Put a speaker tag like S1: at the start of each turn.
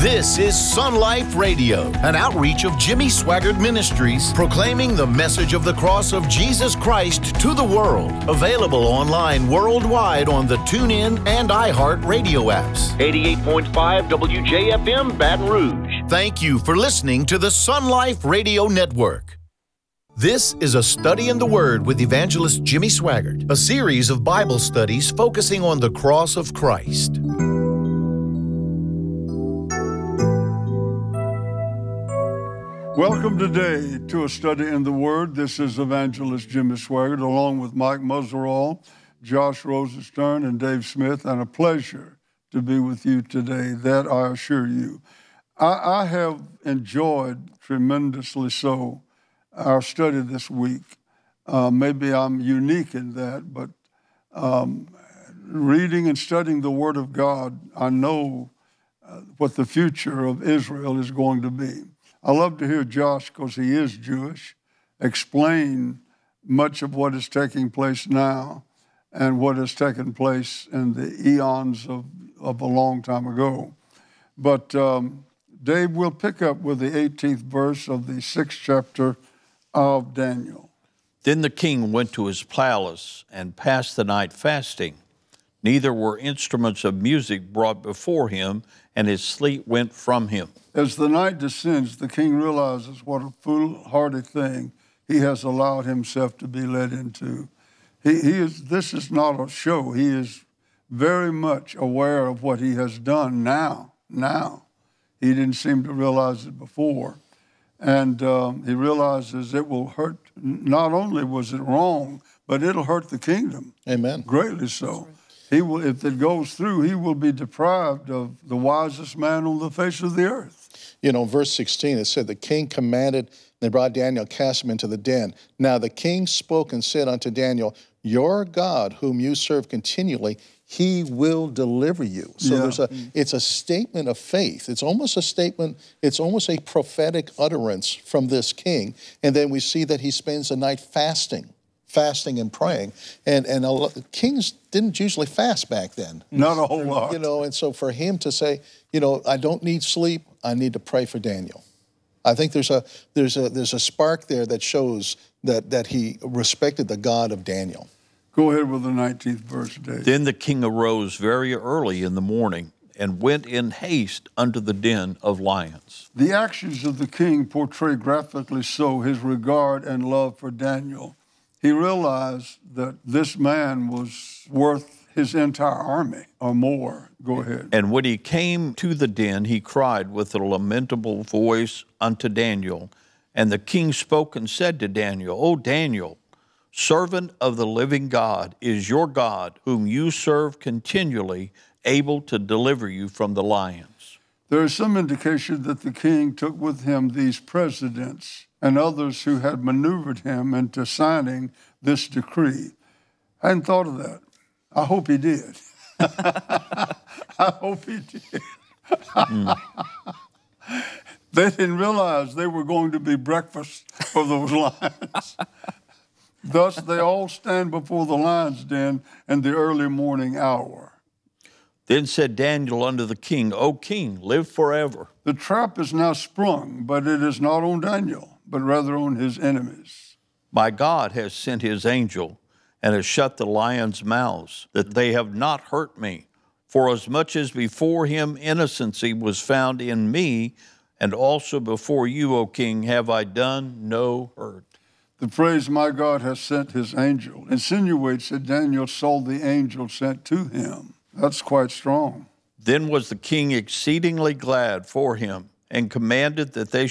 S1: This is Sun Life Radio, an outreach of Jimmy Swaggart Ministries, proclaiming the message of the cross of Jesus Christ to the world. Available online worldwide on the TuneIn and iHeart radio apps.
S2: 88.5 WJFM Baton Rouge.
S1: Thank you for listening to the Sun Life Radio Network. This is a Study in the Word with Evangelist Jimmy Swaggart, a series of Bible studies focusing on the cross of Christ.
S3: Welcome today to a Study in the Word. This is Evangelist Jimmy Swaggart, along with Mike Muzzerall, Josh Rosenstern, and Dave Smith, and a pleasure to be with you today, that I assure you. I have enjoyed tremendously so our study this week. Maybe I'm unique in that, but reading and studying the Word of God, I know what the future of Israel is going to be. I love to hear Josh, because he is Jewish, explain much of what is taking place now and what has taken place in the eons of a long time ago. But Dave, we'll pick up with the 18th verse of the 6th chapter of Daniel.
S4: Then the king went to his palace and passed the night fasting. Neither were instruments of music brought before him, and his sleep went from him.
S3: As the night descends, the king realizes what a foolhardy thing he has allowed himself to be led into. This is not a show. He is very much aware of what he has done now. He didn't seem to realize it before. And he realizes it will hurt. Not only was it wrong, but it'll hurt the kingdom.
S5: Amen.
S3: Greatly so. He will, if it goes through, he will be deprived of the wisest man on the face of the earth.
S5: You know, verse 16, it said, the king commanded, they brought Daniel, cast him into the den. Now the king spoke and said unto Daniel, your God, whom you serve continually, he will deliver you. So it's a statement of faith. It's almost a statement, it's almost a prophetic utterance from this king. And then we see that he spends the night fasting and praying. And kings didn't usually fast back then.
S3: Not a whole lot.
S5: You know, and so for him to say, you know, I don't need sleep, I need to pray for Daniel. I think there's a spark there that shows that he respected the God of Daniel.
S3: Go ahead with the 19th verse, Dave.
S4: Then the king arose very early in the morning and went in haste unto the den of lions.
S3: The actions of the king portray graphically so his regard and love for Daniel. He realized that this man was worth his entire army or more. Go ahead.
S4: And when he came to the den, he cried with a lamentable voice unto Daniel. And the king spoke and said to Daniel, O Daniel, servant of the living God, is your God, whom you serve continually, able to deliver you from the lions?
S3: There is some indication that the king took with him these presidents and others who had maneuvered him into signing this decree. I hadn't thought of that. I hope he did. I hope he did. They didn't realize they were going to be breakfast for those lions. Thus, they all stand before the lion's den in the early morning hour.
S4: Then said Daniel unto the king, O king, live forever.
S3: The trap is now sprung, but it is not on Daniel, but rather on his enemies.
S4: My God has sent his angel and has shut the lions' mouths, that they have not hurt me. For as much as before him innocency was found in me, and also before you, O king, have I done no hurt.
S3: The phrase, my God has sent his angel, insinuates that Daniel saw the angel sent to him. That's quite strong.
S4: Then was the king exceedingly glad for him, and commanded that they